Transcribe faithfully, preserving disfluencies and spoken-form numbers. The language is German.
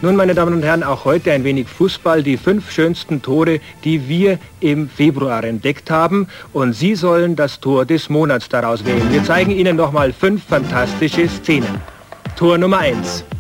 Nun, meine Damen und Herren, auch heute ein wenig Fußball. Die fünf schönsten Tore, die wir im Februar entdeckt haben. Und Sie sollen das Tor des Monats daraus wählen. Wir zeigen Ihnen nochmal fünf fantastische Szenen. Tor Nummer eins.